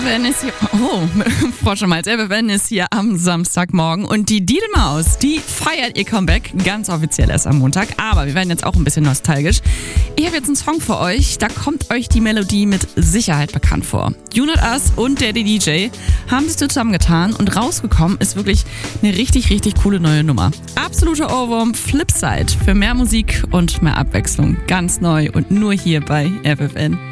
FFN ist hier, Frau Schmalz, FFN ist hier am Samstagmorgen und die Diedelmaus, die feiert ihr Comeback ganz offiziell erst am Montag, aber wir werden jetzt auch ein bisschen nostalgisch. Ich habe jetzt einen Song für euch, da kommt euch die Melodie mit Sicherheit bekannt vor. You Not Us und der DJ haben sich zusammengetan und rausgekommen ist wirklich eine richtig, richtig coole neue Nummer. Absoluter Ohrwurm, Flipside für mehr Musik und mehr Abwechslung. Ganz neu und nur hier bei FFN.